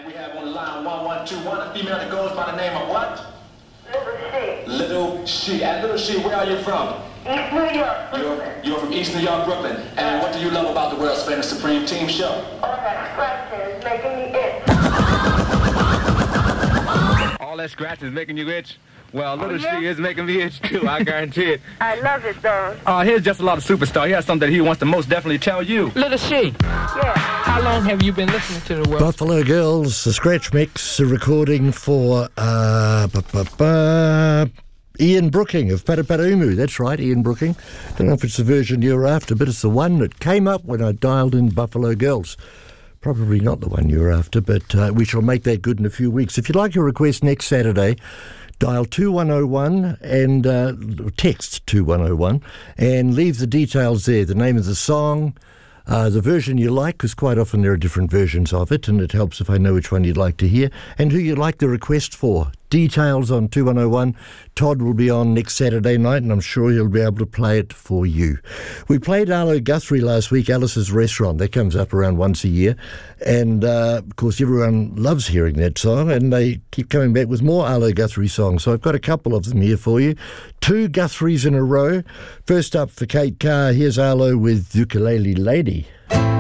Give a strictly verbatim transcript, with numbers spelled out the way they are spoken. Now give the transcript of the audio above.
And we have on the line one one two one, a female that goes by the name of what? Little She. Little She. And Little She, where are you from? East New York, Brooklyn. You're, you're from East New York, Brooklyn. And what do you love about the world's famous Supreme Team show? All that scratching is making me itch. All that scratch is making you itch? Well, Little oh, yeah? She is making me itch too, I guarantee it. I love it, though. Uh, here's Just a Lot of Superstar. He has something that he wants to most definitely tell you. Little She. Yeah. How long have you been listening to the world? Buffalo Girls, the scratch mix, a recording for uh, ba, ba, ba, Ian Brooking of Parapara. That's right, Ian Brooking. Don't know if it's the version you're after, but it's the one that came up when I dialed in Buffalo Girls. Probably not the one you're after, but uh, we shall make that good in a few weeks. If you'd like your request next Saturday, dial two one oh one and uh, text two one oh one and leave the details there, the name of the song, uh, the version you like, because quite often there are different versions of it, and it helps if I know which one you'd like to hear, and who you'd like the request for. Details on two one oh one. Todd will be on next Saturday night, and I'm sure he'll be able to play it for you. We played Arlo Guthrie last week, Alice's Restaurant. That comes up around once a year. And, uh, of course, everyone loves hearing that song, and they keep coming back with more Arlo Guthrie songs. So I've got a couple of them here for you. Two Guthries in a row. First up for Kate Carr, here's Arlo with Ukulele Lady.